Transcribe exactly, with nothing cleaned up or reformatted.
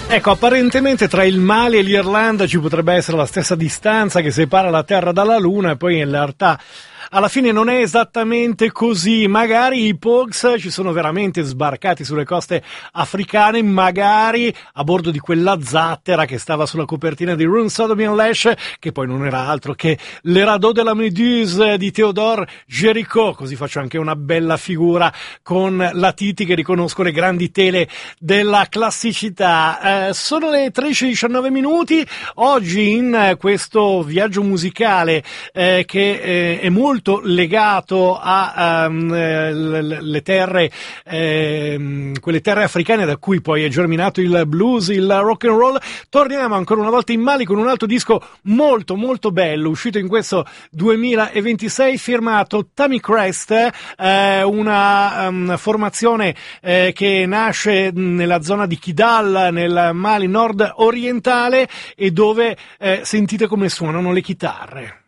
Ecco, apparentemente tra il Mali e l'Irlanda ci potrebbe essere la stessa distanza che separa la Terra dalla Luna, e poi in realtà alla fine non è esattamente così. Magari i Pogues ci sono veramente sbarcati sulle coste africane, magari a bordo di quella zattera che stava sulla copertina di Rune Sodomy and Lash, che poi non era altro che le radeau de la Méduse di Théodore Géricault. Così faccio anche una bella figura con la Titi, che riconosco le grandi tele della classicità. Eh, sono le tredici e diciannove minuti. Oggi in questo viaggio musicale eh, che eh, è molto legato a um, le terre, eh, quelle terre africane da cui poi è germinato il blues, il rock and roll. Torniamo ancora una volta in Mali con un altro disco molto molto bello, uscito in questo duemilaventisei, firmato Tammy Crest, eh, una um, formazione eh, che nasce nella zona di Kidal, nel Mali nord orientale, e dove eh, sentite come suonano le chitarre.